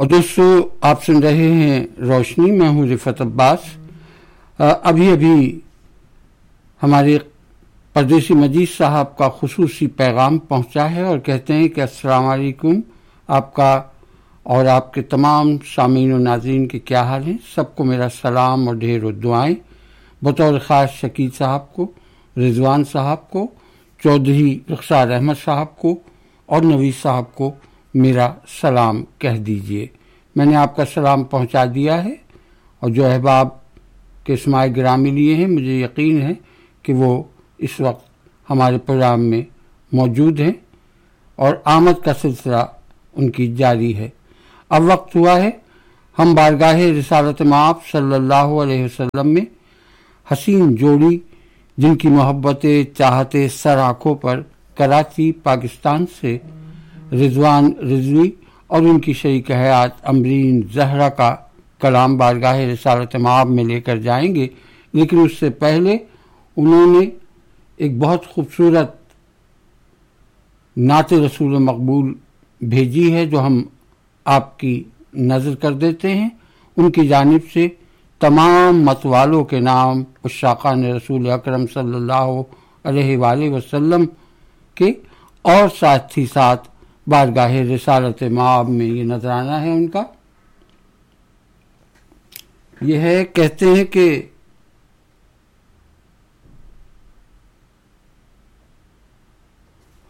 اور دوستو آپ سن رہے ہیں روشنی، میں ہوں رفعت عباس۔ ابھی ہمارے پردیسی مجید صاحب کا خصوصی پیغام پہنچا ہے اور کہتے ہیں کہ السلام علیکم، آپ کا اور آپ کے تمام سامعین و ناظرین کے کیا حال ہیں؟ سب کو میرا سلام اور ڈھیر دعائیں، بطور خاص شکیل صاحب کو، رضوان صاحب کو، چودھری رخسار احمد صاحب کو اور نویس صاحب کو میرا سلام کہہ دیجئے۔ میں نے آپ کا سلام پہنچا دیا ہے، اور جو احباب کے اسماء گرامی لیے ہیں مجھے یقین ہے کہ وہ اس وقت ہمارے پروگرام میں موجود ہیں اور آمد کا سلسلہ ان کی جاری ہے۔ اب وقت ہوا ہے ہم بارگاہ رسالت مآب صلی اللہ علیہ وسلم میں حسین جوڑی جن کی محبتیں چاہتے سر آنکھوں پر کراچی پاکستان سے رضوان رضوی اور ان کی شریک حیات امبرین زہرا کا کلام بارگاہ رسالت مآب میں لے کر جائیں گے، لیکن اس سے پہلے انہوں نے ایک بہت خوبصورت نعت رسول مقبول بھیجی ہے جو ہم آپ کی نظر کر دیتے ہیں۔ ان کی جانب سے تمام متوالوں کے نام عشاقان رسول اکرم صلی اللہ علیہ وآلہ وسلم کے، اور ساتھ ہی ساتھ بارگاہ رسالت مآب میں یہ نذرانہ ہے ان کا، یہ ہے، کہتے ہیں کہ